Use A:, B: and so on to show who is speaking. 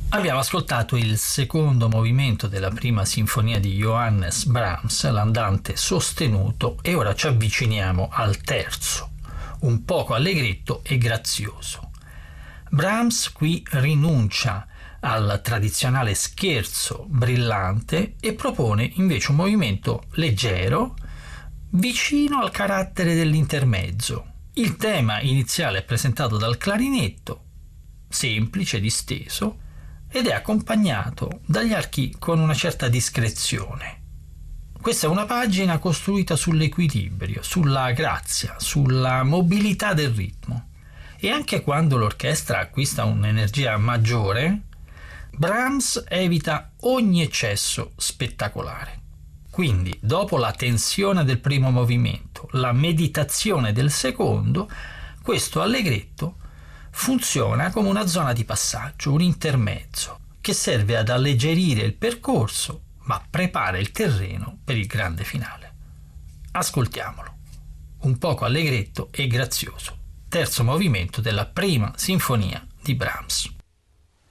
A: Abbiamo ascoltato il secondo movimento della prima sinfonia di Johannes Brahms, l'andante sostenuto, e ora ci avviciniamo al terzo, un poco allegretto e grazioso. Brahms qui rinuncia al tradizionale scherzo brillante e propone invece un movimento leggero, vicino al carattere dell'intermezzo. Il tema iniziale è presentato dal clarinetto, semplice, disteso, ed è accompagnato dagli archi con una certa discrezione. Questa è una pagina costruita sull'equilibrio, sulla grazia, sulla mobilità del ritmo. E anche quando l'orchestra acquista un'energia maggiore, Brahms evita ogni eccesso spettacolare. Quindi, dopo la tensione del primo movimento, la meditazione del secondo, questo allegretto funziona come una zona di passaggio, un intermezzo, che serve ad alleggerire il percorso, ma prepara il terreno per il grande finale. Ascoltiamolo. Un poco allegretto e grazioso. Terzo movimento della prima sinfonia di Brahms.